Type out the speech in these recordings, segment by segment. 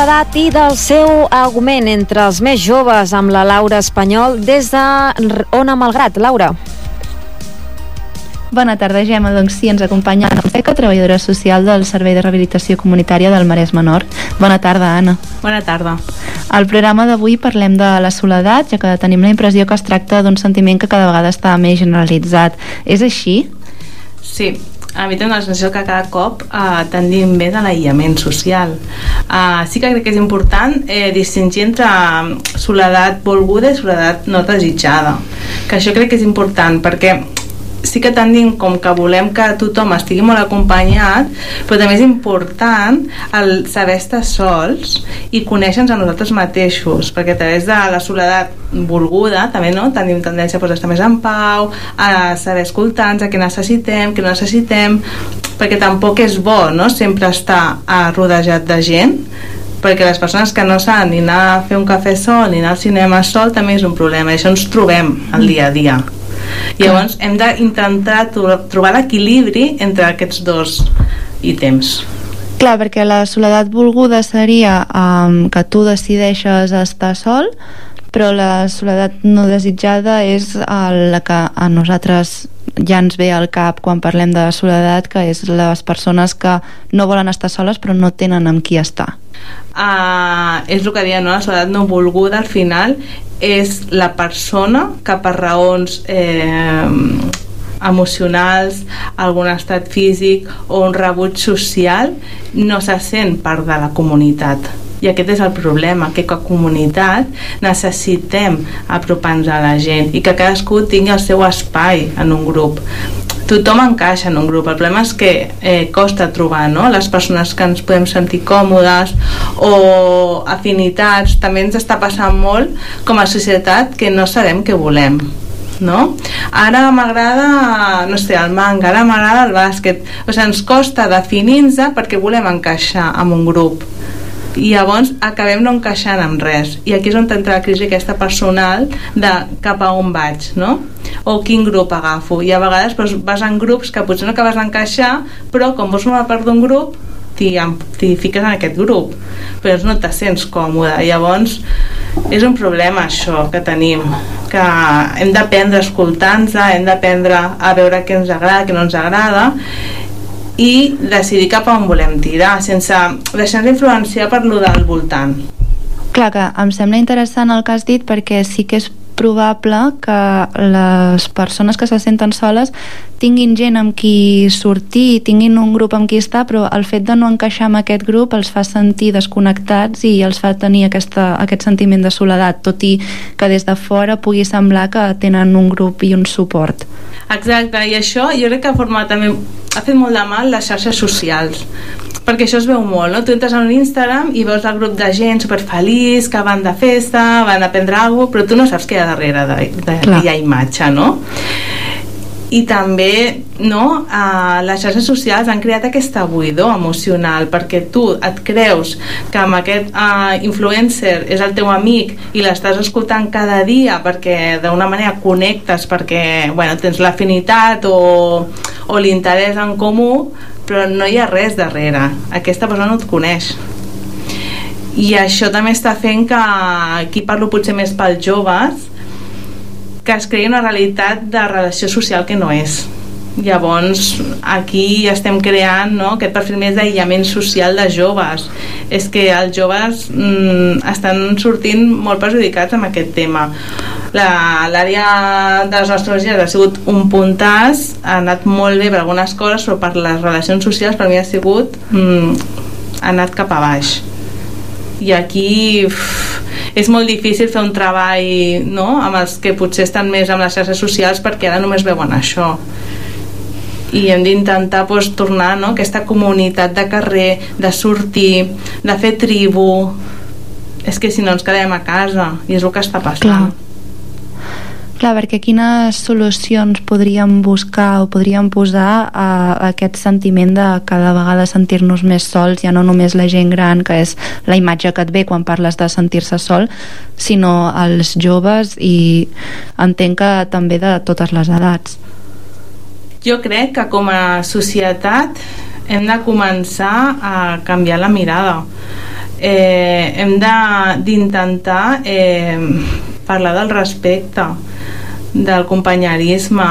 Edat i del seu augment entre els més joves amb la Laura Espanyol des de Ona Malgrat. Laura. Bona tarda, Gemma. Doncs sí, ens acompanya Anna Fonseca, treballadora social del Servei de Rehabilitació Comunitària del Maresme Nord. Bona tarda, Anna. Bona tarda. Al programa d'avui parlem de la soledat, ja que tenim la impressió que es tracta d'un sentiment que cada vegada està més generalitzat. És així? Sí. A mi tinc la sensació que cada cop tendim més a l'aïllament social. Sí que crec que és important distingir entre soledat volguda i soledat no desitjada, que això crec que és important perquè sí que tendim com que volem que tothom estigui molt acompanyat, però també és important el saber estar sols i conèixer-nos a nosaltres mateixos, perquè a través de la soledat volguda també tenim tendència a estar més en pau, a saber escoltar-nos, a què necessitem, què no necessitem, perquè tampoc és bo sempre estar rodejat de gent, perquè les persones que no saben ni anar a fer un cafè sol ni anar al cinema sol també és un problema, i això ens trobem al dia a dia. Llavors hem d'intentar trobar l'equilibri entre aquests dos ítems. Clar, perquè la soledat volguda seria que tu decideixes estar sol, però la soledat no desitjada és la que a nosaltres ja ens ve al cap quan parlem de soledat, que és les persones que no volen estar soles però no tenen amb qui estar. És el que deia, la soledat no volguda al final és la persona que per raons emocionals, algun estat físic o un rebuig social no se sent part de la comunitat. I aquest és el problema, que com a comunitat necessitem apropar-nos a la gent i que cadascú tingui el seu espai en un grup. Tothom encaixa en un grup, el problema és que costa trobar les persones que ens podem sentir còmodes o afinitats. També ens està passant molt com a societat que no sabem què volem. Ara m'agrada, el manga, ara m'agrada el bàsquet, ens costa definir-nos perquè volem encaixar en un grup i llavors acabem no encaixant amb res, i aquí és on entra la crisi aquesta personal de cap a on vaig, o quin grup agafo, i a vegades vas en grups que potser no acabes d'encaixar, però com vols formar part d'un grup t'hi fiques en aquest grup però no te sents còmode. Llavors és un problema això que tenim, que hem d'aprendre a escoltar-nos, hem d'aprendre a veure què ens agrada, què no ens agrada, i decidir cap a on volem tirar sense deixar-nos influenciar per lo del voltant. Clar, que em sembla interessant el que has dit, perquè sí que és probable que les persones que se senten soles tinguin gent amb qui sortir, tinguin un grup amb qui estar, però el fet de no encaixar en aquest grup els fa sentir desconnectats i els fa tenir aquest sentiment de soledat, tot i que des de fora pugui semblar que tenen un grup i un suport. Exacte, i això jo crec que també ha fet molt de mal les xarxes socials, perquè això es veu molt, tu entres en un Instagram i veus el grup de gent superfeliç, que van de festa, van a prendre alguna cosa, però tu no saps què hi ha darrere d'aquella imatge, I també les xarxes socials han creat aquesta buidor emocional, perquè tu et creus que amb aquest influencer és el teu amic i l'estàs escoltant cada dia perquè d'una manera connectes, perquè tens l'afinitat o l'interès en comú, però no hi ha res darrere, aquesta persona no et coneix. I això també està fent que, aquí parlo potser més pels joves, que es creï una realitat de relació social que no és. Llavors aquí estem creant aquest perfil més d'aïllament social de joves. És que els joves estan sortint molt perjudicats amb aquest tema. L'àrea de les nostres llars ha sigut un puntàs, ha anat molt bé per algunes coses, però per les relacions socials per mi ha sigut ha anat cap a baix. I aquí és molt difícil fer un treball amb els que potser estan més amb les xarxes socials, perquè ara només veuen això, i hem d'intentar tornar aquesta comunitat de carrer, de sortir, de fer tribu. És que si no ens quedem a casa, i és el que està passant. Clar, perquè quines solucions podríem buscar o podríem posar a aquest sentiment de cada vegada sentir-nos més sols, ja no només la gent gran, que és la imatge que et ve quan parles de sentir-se sol, sinó els joves, i entenc que també de totes les edats. Jo crec que com a societat hem de començar a canviar la mirada. hem d'intentar parlar del respecte, del companyerisme,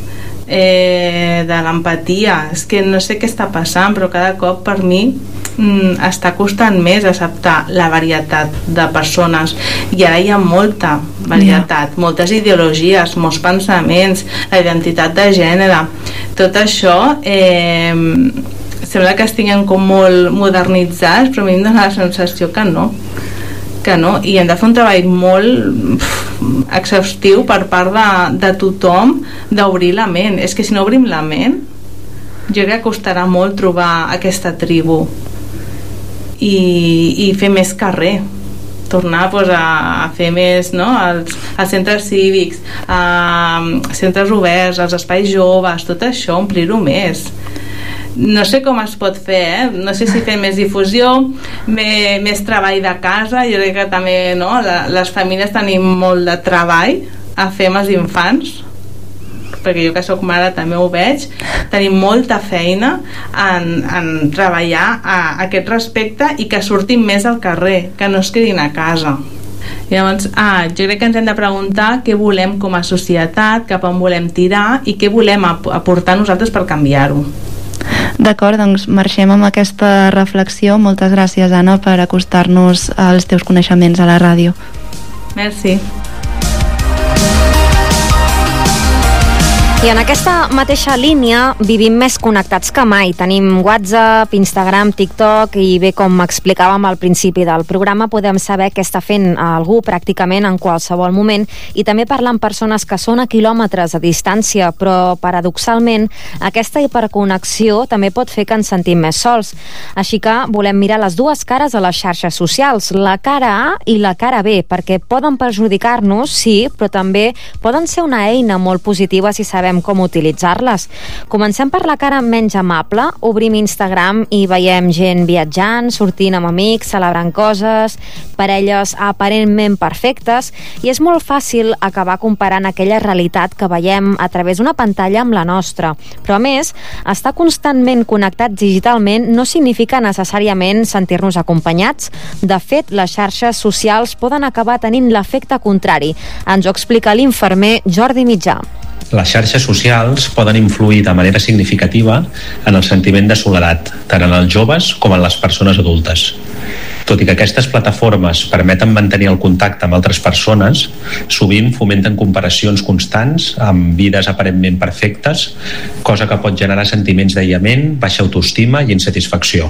de l'empatia. És que no sé què està passant, però cada cop per mi està costant més acceptar la varietat de persones, i ara hi ha molta varietat, moltes ideologies, molts pensaments, la identitat de gènere, tot això sembla que estiguem com molt modernitzats, però a mi em dona la sensació que no, i hem de fer un treball molt exhaustiu per part de tothom, d'obrir la ment. És que si no obrim la ment, jo crec que costarà molt trobar aquesta tribu i fer més carrer, tornar a fer més, no? als centres cívics, centres oberts, als espais joves, tot això, omplir-ho més. No sé com es pot fer, no sé si fer més difusió, més treball de casa. Jo crec que també, no? Les famílies tenim molt de treball a fer amb els infants, perquè jo que soc mare també ho veig, tenim molta feina en treballar aquest respecte i que surtin més al carrer, que no es quedin a casa. Llavors, jo crec que ens hem de preguntar què volem com a societat, cap on volem tirar i què volem aportar nosaltres per canviar-ho. D'acord, doncs marxem amb aquesta reflexió. Moltes gràcies, Anna, per acostar-nos als teus coneixements a la ràdio. Merci. I en aquesta mateixa línia vivim més connectats que mai. Tenim WhatsApp, Instagram, TikTok i bé, com explicàvem al principi del programa, podem saber què està fent algú pràcticament en qualsevol moment i també parlar amb persones que són a quilòmetres de distància, però paradoxalment aquesta hiperconnexió també pot fer que ens sentim més sols. Així que volem mirar les dues cares a les xarxes socials, la cara A i la cara B, perquè poden perjudicar-nos, sí, però també poden ser una eina molt positiva si sabem com utilitzar-les. Comencem per la cara menys amable. Obrim Instagram i veiem gent viatjant, sortint amb amics, celebrant coses, parelles aparentment perfectes, i és molt fàcil acabar comparant aquella realitat que veiem a través d'una pantalla amb la nostra. Però a més, estar constantment connectats digitalment no significa necessàriament sentir-nos acompanyats. De fet, les xarxes socials poden acabar tenint l'efecte contrari. Ens ho explica l'infermer Jordi Mitjà. Les xarxes socials poden influir de manera significativa en el sentiment de soledat, tant en els joves com en les persones adultes. Tot i que aquestes plataformes permeten mantenir el contacte amb altres persones, sovint fomenten comparacions constants amb vides aparentment perfectes, cosa que pot generar sentiments d'aïllament, baixa autoestima i insatisfacció.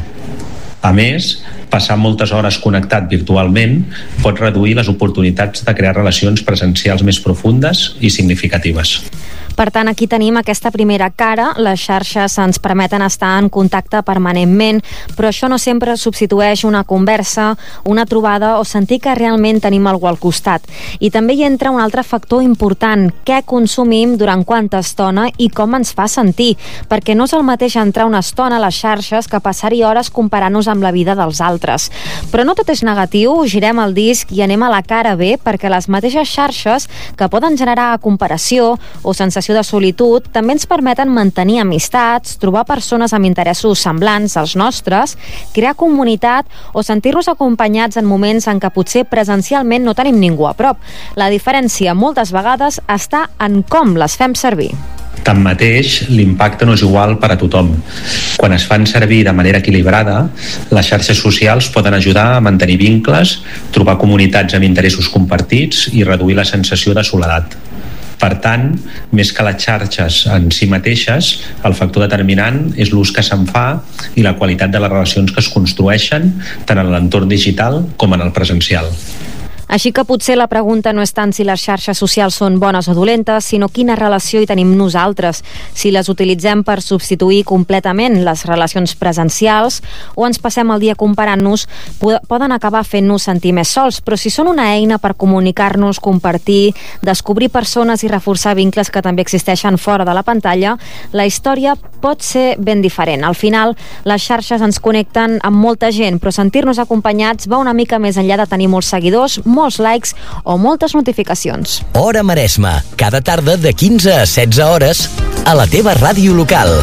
A més, passar moltes hores connectat virtualment pot reduir les oportunitats de crear relacions presencials més profundes i significatives. Per tant, aquí tenim aquesta primera cara. Les xarxes ens permeten estar en contacte permanentment, però això no sempre substitueix una conversa, una trobada o sentir que realment tenim algú al costat. I també hi entra un altre factor important, què consumim, durant quanta estona i com ens fa sentir, perquè no és el mateix entrar una estona a les xarxes que passar-hi hores comparant-nos amb la vida dels altres. Però no tot és negatiu, girem el disc i anem a la cara B, perquè les mateixes xarxes que poden generar comparació o sensació de solitud també ens permeten mantenir amistats, trobar persones amb interessos semblants als nostres, crear comunitat o sentir-nos acompanyats en moments en què potser presencialment no tenim ningú a prop. La diferència moltes vegades està en com les fem servir. Tanmateix, l'impacte no és igual per a tothom. Quan es fan servir de manera equilibrada, les xarxes socials poden ajudar a mantenir vincles, trobar comunitats amb interessos compartits i reduir la sensació de soledat. Per tant, més que les xarxes en si mateixes, el factor determinant és l'ús que se'n fa i la qualitat de les relacions que es construeixen tant en l'entorn digital com en el presencial. Així que potser la pregunta no és tant si les xarxes socials són bones o dolentes, sinó quina relació hi tenim nosaltres, si les utilitzem per substituir completament les relacions presencials o ens passem el dia comparant-nos, poden acabar fent-nos sentir més sols, però si són una eina per comunicar-nos, compartir, descobrir persones i reforçar vincles que també existeixen fora de la pantalla, la història pot ser ben diferent. Al final, les xarxes ens connecten amb molta gent, però sentir-nos acompanyats va una mica més enllà de tenir molts seguidors, molts likes o moltes notificacions. Hora Maresme, cada tarda de 15 a 16 hores a la teva ràdio local.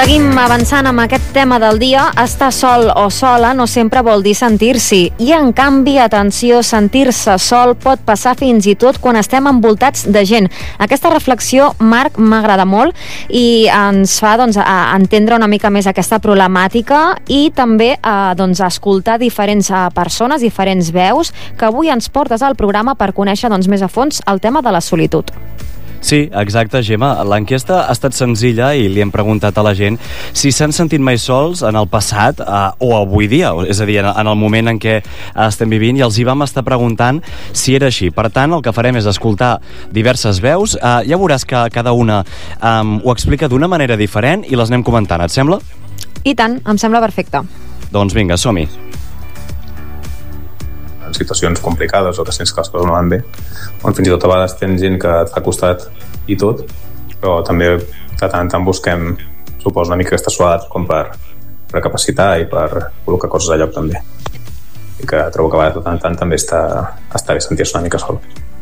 Seguim avançant amb aquest tema del dia. Estar sol o sola no sempre vol dir sentir-s'hi. I, en canvi, atenció, sentir-se sol pot passar fins i tot quan estem envoltats de gent. Aquesta reflexió, Marc, m'agrada molt i ens fa entendre una mica més aquesta problemàtica i també escoltar diferents persones, diferents veus, que avui ens portes al programa per conèixer més a fons el tema de la solitud. Sí, exacte, Gemma. L'enquesta ha estat senzilla i li hem preguntat a la gent si s'han sentit mai sols en el passat o avui dia, és a dir, en el moment en què estem vivint, i els hi vam estar preguntant si era així. Per tant, el que farem és escoltar diverses veus. Ja veuràs que cada una ho explica d'una manera diferent i les anem comentant. Et sembla? I tant, em sembla perfecte. Doncs vinga, som-hi. En situacions complicades o que sents que les coses no van bé, on fins i tot a vegades tens gent que et fa costat i tot, però també de tant en tant busquem, suposo, una mica aquesta suadat com per recapacitar i per col·locar coses a lloc també, i que trobo que a vegades de tant en tant també està bé sentir-se una mica sol.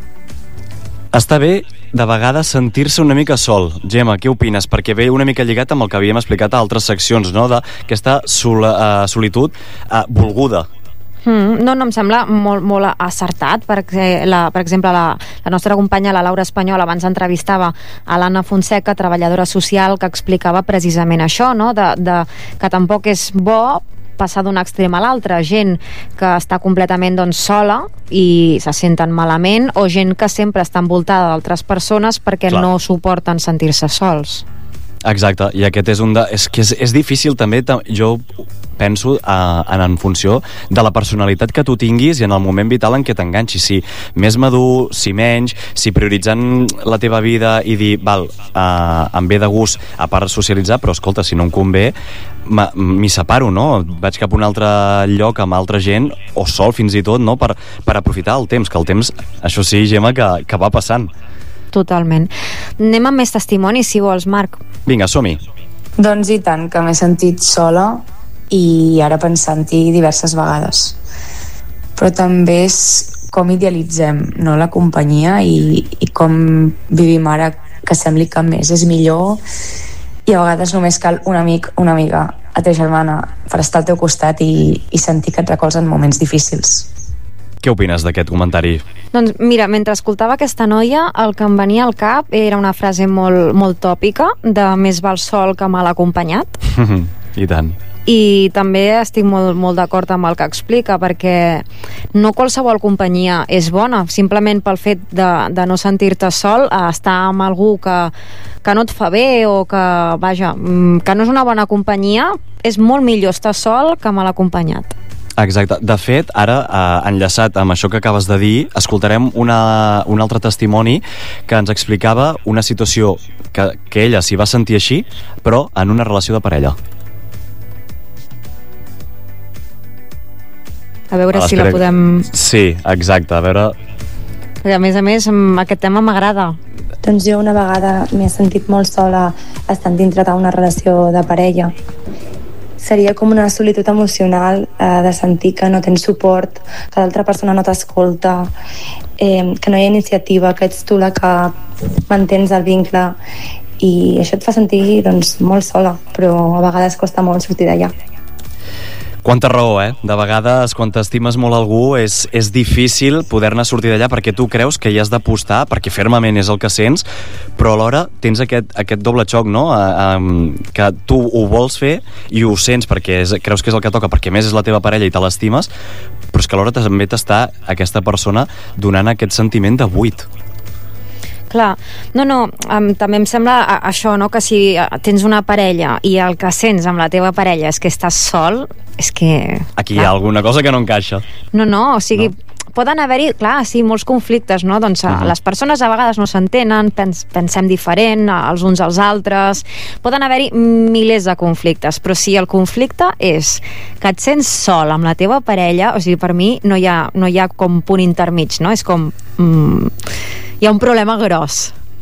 Està bé de vegades sentir-se una mica sol. Gemma, què opines? Perquè ve una mica lligat amb el que havíem explicat a altres seccions, no? D'aquesta solitud volguda. No, em sembla molt acertat, perquè per exemple la nostra companya, la Laura Espanyol, abans entrevistava a l'Anna Fonseca, treballadora social, que explicava precisament això, no? Que tampoc és bo passar d'un extrem a l'altre, gent que està completament sola i se senten malament, o gent que sempre està envoltada d'altres persones perquè no suporten sentir-se sols. Exacte, i aquest és que és difícil també, jo penso en funció de la personalitat que tu tinguis i en el moment vital en què t'enganxis, si més madur, si menys, si prioritzant la teva vida i dir, em ve de gust a part socialitzar, però escolta, si no em convé m'hi separo, no? Vaig cap a un altre lloc amb altra gent, o sol fins i tot, no? Per aprofitar el temps, que el temps, això sí, Gemma, que va passant. Totalment. Anem amb més testimonis, si vols, Marc. Vinga, som-hi. Doncs i tant, que m'he sentit sola i ara pensant-hi diverses vegades. Però també és com idealitzem, no, la companyia i com vivim ara, que sembli que més és millor, i a vegades només cal un amic, una amiga, a teva germana, per estar al teu costat i sentir que et recolzen moments difícils. Què opines d'aquest comentari? Doncs mira, mentre escoltava aquesta noia, el que em venia al cap era una frase molt tòpica de més val sol que mal acompanyat. I tant. I també estic molt d'acord amb el que explica, perquè no qualsevol companyia és bona, simplement pel fet de no sentir-te sol, estar amb algú que no et fa bé o que no és una bona companyia, és molt millor estar sol que mal acompanyat. Exacte. De fet, ara, enllaçat amb això que acabes de dir, escoltarem un altre testimoni que ens explicava una situació que ella s'hi va sentir així, però en una relació de parella. A veure si la podem... Sí, exacte, a veure... A més, aquest tema m'agrada. Doncs jo una vegada m'he sentit molt sola estant dintre d'una relació de parella. Seria com una solitud emocional, de sentir que no tens suport, que l'altra persona no t'escolta, que no hi ha iniciativa, que ets tu la que mantens el vincle, i això et fa sentir molt sola, però a vegades costa molt sortir d'allà. Quanta raó, De vegades, quan t'estimes molt algú, és difícil poder-ne sortir d'allà perquè tu creus que hi has d'apostar, perquè fermament és el que sents, però alhora tens aquest doble xoc, no? Que tu ho vols fer i ho sents perquè creus que és el que toca, perquè més és la teva parella i te l'estimes, però és que alhora també t'està aquesta persona donant aquest sentiment de buit. Clar, també em sembla això, no? Que si tens una parella i el que sents amb la teva parella és que estàs sol, és que... Aquí hi ha alguna cosa que no encaixa. O sigui, poden haver-hi, clar, sí, molts conflictes, no? Doncs les persones a vegades no s'entenen, pensem diferent els uns als altres, poden haver-hi milers de conflictes, però si el conflicte és que et sents sol amb la teva parella, o sigui, per mi no hi ha com punt intermig, no? És com... hi ha un problema gros.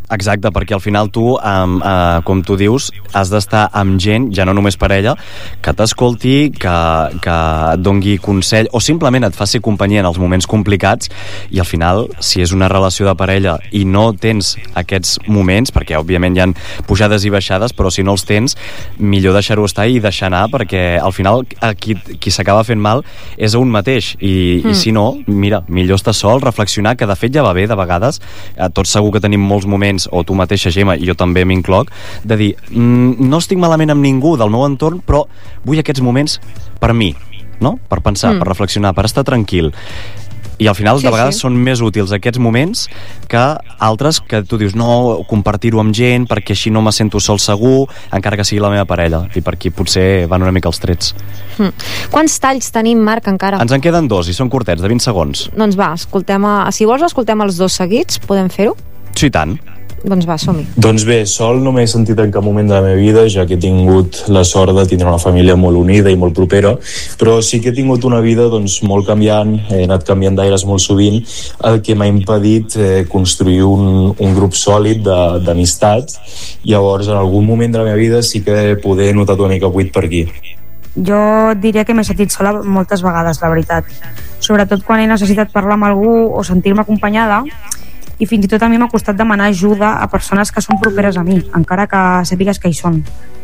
Exacte, perquè al final tu, com tu dius, has d'estar amb gent, ja no només parella, que t'escolti, que et dongui consell o simplement et faci companyia en els moments complicats, i al final, si és una relació de parella i no tens aquests moments, perquè òbviament hi ha pujades i baixades, però si no els tens, millor deixar-ho estar i deixar anar, perquè al final qui s'acaba fent mal és a un mateix, i si no, mira, millor estar sol, reflexionar, que de fet ja va bé de vegades, tots segur que tenim molts moments, o tu mateixa, Gemma, i jo també m'incloc, de dir, no estic malament amb ningú del meu entorn, però vull aquests moments per mi, no? Per pensar, per reflexionar, per estar tranquil. I al final, de vegades, són més útils aquests moments que altres que tu dius, no, compartir-ho amb gent, perquè així no me sento sol segur, encara que sigui la meva parella, i per aquí potser van una mica els trets. Quants talls tenim, Marc, encara? Ens en queden 2, i són curtets, de 20 segons. Doncs va, si vols, escoltem els 2 seguits, podem fer-ho? Sí, tant. Doncs va, som-hi. Doncs bé, sol no m'he sentit en cap moment de la meva vida, ja que he tingut la sort de tindre una família molt unida i molt propera, però sí que he tingut una vida molt canviant, he anat canviant d'aires molt sovint, el que m'ha impedit construir un grup sòlid d'amistats. Llavors, en algun moment de la meva vida sí que poder notat una mica buit per aquí. Jo diria que m'he sentit sola moltes vegades, la veritat. Sobretot quan he necessitat parlar amb algú o sentir-me acompanyada, i fins i tot a mi m'ha costat demanar ajuda a persones que són properes a mi, encara que sàpigues que hi són.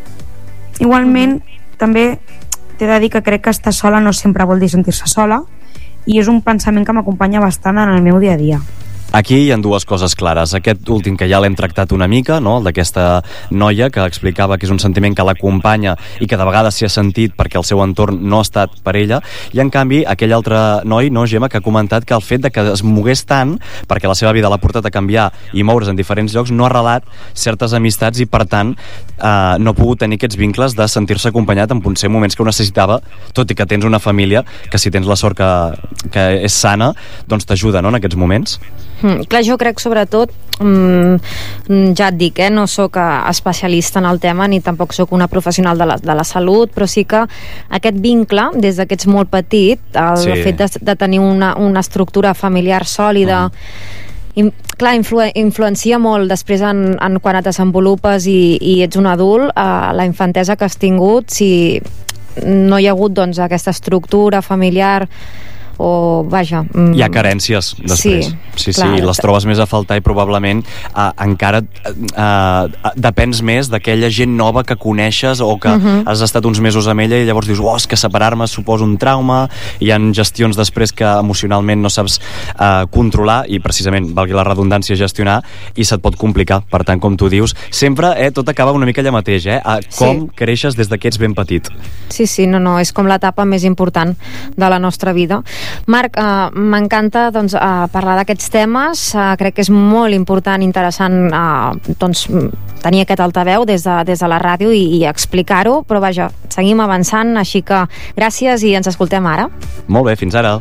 Igualment, també t'he de dir que crec que estar sola no sempre vol dir sentir-se sola, i és un pensament que m'acompanya bastant en el meu dia a dia. Aquí hi ha 2 coses clares. Aquest últim, que ja l'hem tractat una mica, no? El d'aquesta noia que explicava que és un sentiment que l'acompanya i que de vegades s'hi ha sentit perquè el seu entorn no ha estat per ella, i en canvi aquell altre noi, no, Gemma, que ha comentat que el fet de que es mogués tant, perquè la seva vida l'ha portat a canviar i moure's en diferents llocs, no ha arrelat certes amistats i per tant no ha pogut tenir aquests vincles de sentir-se acompanyat en potser moments que ho necessitava, tot i que tens una família que, si tens la sort que és sana, doncs t'ajuda, no?, en aquests moments. Clar, jo crec sobretot, ja et dic, no sóc especialista en el tema ni tampoc sóc una professional de la salut, però sí que aquest vincle, des que ets molt petit, el fet de tenir una estructura familiar sòlida, clar, influencia molt després quan et desenvolupes i ets un adult, la infantesa que has tingut, si no hi ha hagut doncs aquesta estructura familiar, o vaja... Hi ha carències després. Sí, les trobes més a faltar i probablement encara depens més d'aquella gent nova que coneixes o que has estat uns mesos amb ella i llavors dius, és que separar-me suposa un trauma, hi ha gestions després que emocionalment no saps controlar i precisament, valgui la redundància, gestionar, i se't pot complicar. Per tant, com tu dius, sempre tot acaba una mica allà mateix, com creixes des que ets ben petit. Sí, no, és com l'etapa més important de la nostra vida. Marc, m'encanta parlar d'aquests temes, crec que és molt important, interessant tenir aquest altaveu des de la ràdio i explicar-ho, però vaja, seguim avançant, així que gràcies i ens escoltem ara. Molt bé, fins ara.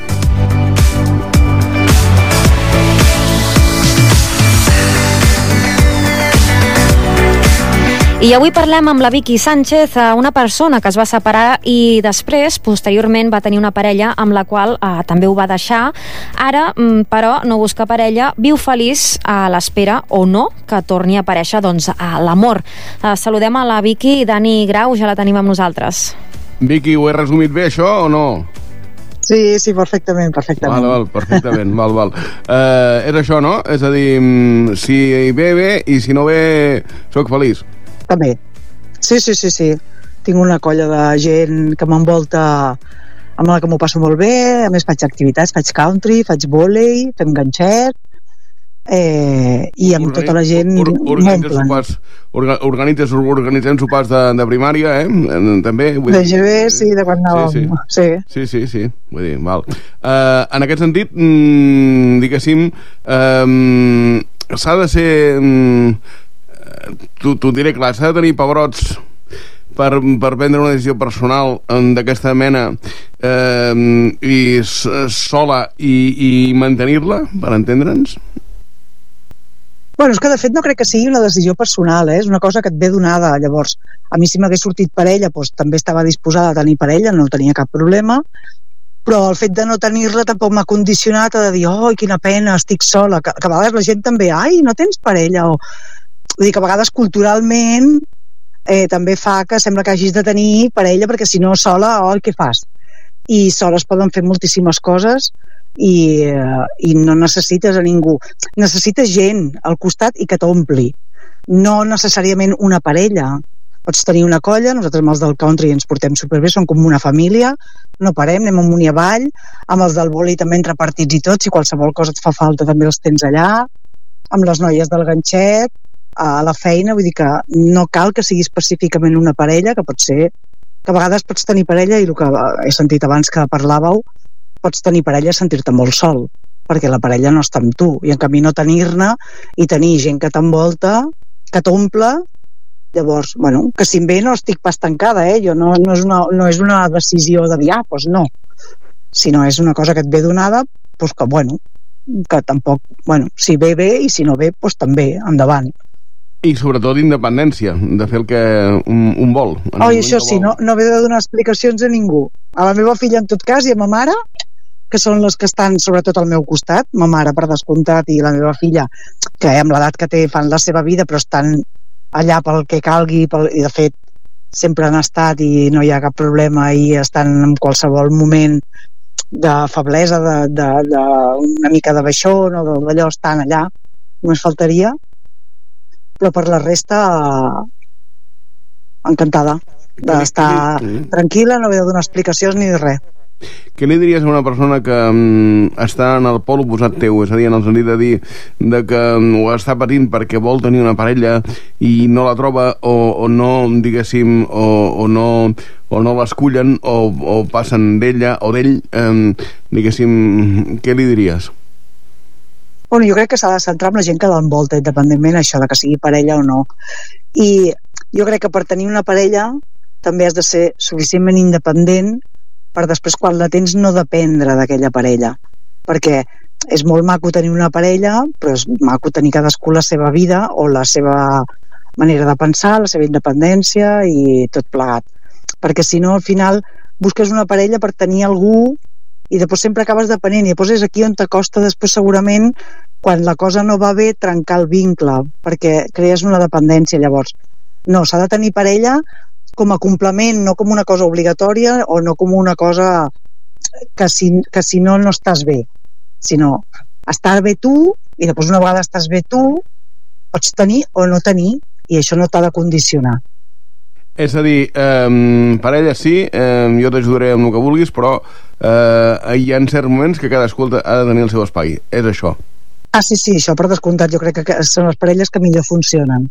I avui parlem amb la Vicky Sánchez, una persona que es va separar i després, posteriorment, va tenir una parella amb la qual també ho va deixar. Ara, però, no busca parella, viu feliç a l'espera, o no, que torni a aparèixer l'amor. Saludem a la Vicky. Dani Grau, ja la tenim amb nosaltres. Vicky, ho he resumit bé, això, o no? Sí, perfectament. Val, perfectament, val. És això, no? És a dir, si ve, i si no ve, soc feliç. També. Sí. Tinc una colla de gent que m'envolta, amb la que m'ho passo molt bé. A més faig activitats, faig country, faig vòlei, fem ganxet, i amb tota la gent organitzem sopars de primària, també. De GB, sí, de quan anàvem. Sí. Vull dir, val. En aquest sentit, diguéssim, s'ha de ser... T'ho diré clar, s'ha de tenir pebrots per prendre una decisió personal d'aquesta mena i sola i mantenir-la, per entendre'ns? Bueno, és que de fet no crec que sigui una decisió personal, és una cosa que et ve donada. Llavors, a mi si m'hagués sortit parella, doncs també estava disposada a tenir parella, no tenia cap problema, però el fet de no tenir-la tampoc m'ha condicionat a dir, oh, quina pena, estic sola, que a vegades la gent també, ai, no tens parella, o... Vull dir que a vegades culturalment també fa que sembla que hagis de tenir parella, perquè si no sola, què fas? I sola es poden fer moltíssimes coses i no necessites a ningú. Necessites gent al costat i que t'ompli. No necessàriament una parella. Pots tenir una colla, nosaltres amb els del country ens portem superbé, som com una família, no parem, anem amunt i avall, amb els del vòlei també entre partits i tot, si qualsevol cosa et fa falta també els tens allà, amb les noies del ganxet, a la feina, vull dir que no cal que sigui específicament una parella, que pot ser que a vegades pots tenir parella, i el que he sentit abans que parlàveu, pots tenir parella i sentir-te molt sol, perquè la parella no està amb tu, i en canvi no tenir-ne i tenir gent que t'envolta, que t'omple. Llavors, bueno, que si em ve no estic pas tancada, jo no és una decisió de dir, doncs no, sinó és una cosa que et ve donada, doncs que, bueno, que tampoc, bueno, si ve bé i si no ve, doncs també, endavant. I sobretot independència, de fer el que un vol. Això sí, no he de donar explicacions a ningú. A la meva filla en tot cas i a ma mare, que són les que estan sobretot al meu costat, ma mare per descomptat i la meva filla, que amb l'edat que té fan la seva vida però estan allà pel que calgui, i de fet sempre han estat i no hi ha cap problema i estan en qualsevol moment de feblesa, d'una mica de baixón o d'allò, estan allà, només faltaria, però per la resta encantada d'estar tranquil·la, no haver de donar explicacions ni de res. Què li diries a una persona que està en el pol oposat teu, és a dir, en el sentit de dir que ho està patint perquè vol tenir una parella i no la troba o no, diguéssim, o no l'escullen o passen d'ella o d'ell, diguéssim, què li diries? Bueno, jo crec que s'ha de centrar en la gent que l'envolta, independentment això de que sigui parella o no. I jo crec que per tenir una parella també has de ser suficientment independent per després, quan la tens, no dependre d'aquella parella. Perquè és molt maco tenir una parella, però és maco tenir cadascú la seva vida o la seva manera de pensar, la seva independència i tot plegat. Perquè si no, al final, busques una parella per tenir algú i després sempre acabes depenent, i després és aquí on t'acosta després segurament, quan la cosa no va bé, trencar el vincle, perquè crees una dependència. Llavors, no, s'ha de tenir parella com a complement, no com una cosa obligatòria o no com una cosa que si no estàs bé, sinó estar bé tu, i després una vegada estàs bé tu, pots tenir o no tenir, i això no t'ha de condicionar. És a dir, parella sí, jo t'ajudaré amb el que vulguis, però hi ha certs moments que cadascú ha de tenir el seu espai. És això. Sí, això per descomptat. Jo crec que són les parelles que millor funcionen.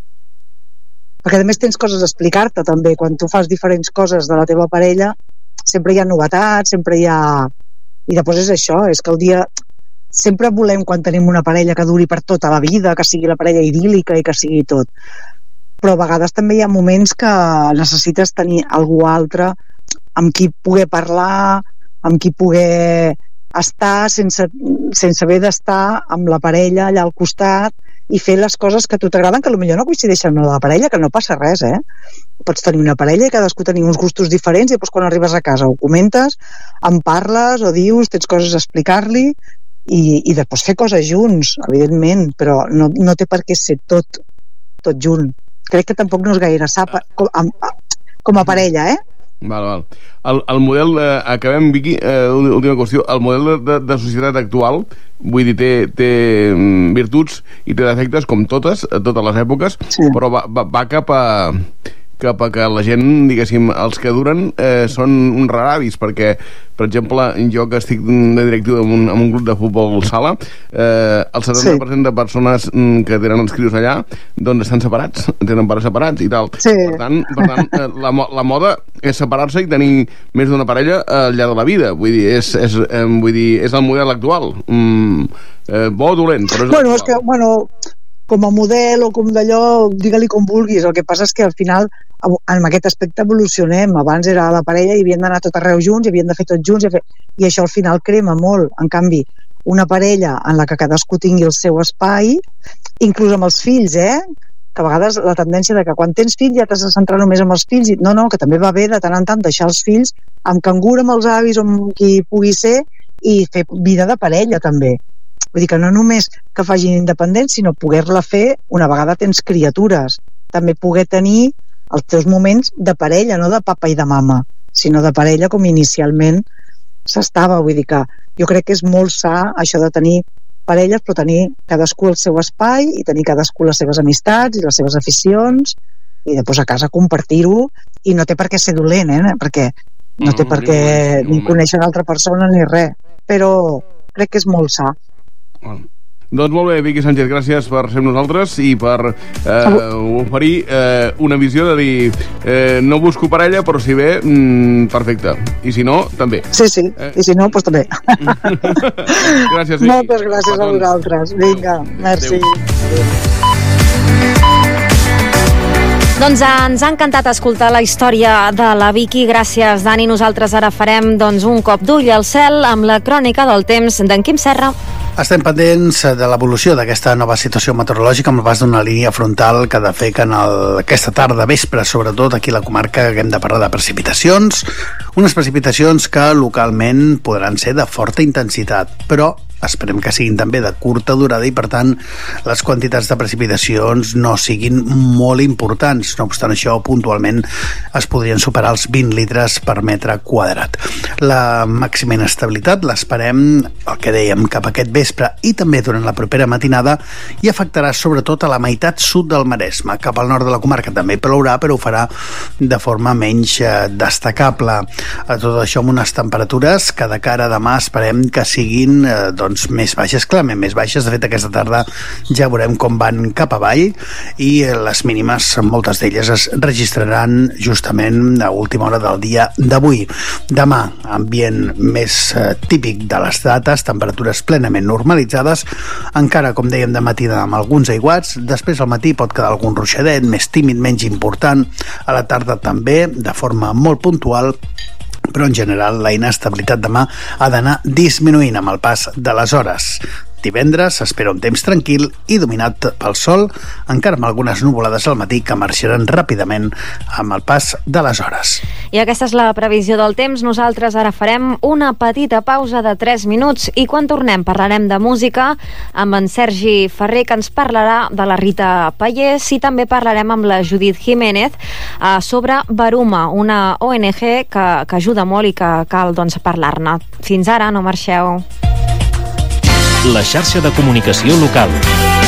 Perquè a més tens coses a explicar-te també. Quan tu fas diferents coses de la teva parella, sempre hi ha novetats, sempre hi ha... I després és això, és que el dia... Sempre volem, quan tenim una parella que duri per tota la vida, que sigui la parella idíl·lica i que sigui tot. Però a vegades també hi ha moments que necessites tenir algú altre amb qui poder parlar, amb qui poder estar sense haver d'estar amb la parella allà al costat i fer les coses que a tu t'agraden, que potser no coincideixen amb la parella, que no passa res, Pots tenir una parella i cadascú tenir uns gustos diferents, i després quan arribes a casa ho comentes, en parles o dius, tens coses a explicar-li, i després fer coses junts, evidentment, però no té per què ser tot junt. Crec que tampoc no és gaire sa com a parella, Val. El model, acabem, Vicky, última qüestió, el model de societat actual, vull dir, té virtuts i té defectes com totes les èpoques, sí. Però va cap a que la gent, diguéssim, els que duren són uns raravis, perquè, per exemple, jo que estic de directiu en un grup de futbol sala, el 70% de persones que tenen els crios allà, doncs estan separats, tenen pares separats i tal. Sí. Per tant, la moda és separar-se i tenir més d'una parella al llarg de la vida. Vull dir, és el model actual. Bo o dolent, però és és que, com a model o com d'allò, digue-li com vulguis. El que passa és que al final en aquest aspecte evolucionem. Abans era la parella i havien d'anar tot arreu junts i havien de fer tot junts i això al final crema molt. En canvi, una parella en la que cadascú tingui el seu espai, inclús amb els fills, que a vegades la tendència de que quan tens fills ja t'has de centrar només en els fills, i no, que també va bé de tant en tant deixar els fills amb cangur, amb els avis o amb qui pugui ser, i fer vida de parella també. Vull dir que no només que facin independents, sinó poder-la fer una vegada tens criatures. També poder tenir els teus moments de parella, no de papa i de mama, sinó de parella com inicialment s'estava. Vull dir que jo crec que és molt sa això de tenir parelles, però tenir cadascú el seu espai i tenir cadascú les seves amistats i les seves aficions, i després a casa compartir-ho, i no té per què ser dolent, perquè no té per què ni conèixer una altra persona ni res, però crec que és molt sa. Doncs molt bé, Vicky Sánchez, gràcies per ser amb nosaltres i per oferir una visió de dir no busco parella, però si ve, perfecte. I si no, també. Sí, i si no, doncs també. Gràcies, Vicky. Moltes gràcies a vosaltres. Vinga, merci. Doncs ens ha encantat escoltar la història de la Vicky. Gràcies, Dani. Nosaltres ara farem un cop d'ull al cel amb la crònica del temps d'en Quim Serra. Estem pendents de l'evolució d'aquesta nova situació meteorològica amb el pas d'una línia frontal que ha de fer que aquesta tarda, vespre, sobretot aquí a la comarca, haguem de parlar de precipitacions, unes precipitacions que localment podran ser de forta intensitat, però esperem que siguin també de curta durada i, per tant, les quantitats de precipitacions no siguin molt importants. No obstant això, puntualment es podrien superar els 20 litres per metre quadrat. La màxima inestabilitat l'esperem, el que dèiem, cap a aquest vespre i també durant la propera matinada, i afectarà sobretot a la meitat sud del Maresme. Cap al nord de la comarca també plourà, però ho farà de forma menys destacable. Tot això amb unes temperatures que de cara a demà esperem que siguin més baixes, clarament més baixes. De fet, aquesta tarda ja veurem com van cap avall, i les mínimes, moltes d'elles, es registraran justament a última hora del dia d'avui. Demà, ambient més típic de les dates, temperatures plenament normalitzades, encara, com dèiem, de matina amb alguns aiguats. Després al matí pot quedar algun ruixadet, més tímid, menys important. A la tarda també, de forma molt puntual, però en general la inestabilitat demà ha d'anar disminuint amb el pas de les hores. Divendres s'espera un temps tranquil i dominat pel sol, encara amb algunes nuvolades al matí que marxaran ràpidament amb el pas de les hores. I aquesta és la previsió del temps. Nosaltres ara farem una petita pausa de 3 minuts i quan tornem parlarem de música amb en Sergi Ferrer, que ens parlarà de la Rita Pallés, i també parlarem amb la Judith Jiménez sobre Baruma, una ONG que ajuda molt i que cal parlar-ne. Fins ara, no marxeu. La xarxa de comunicació local.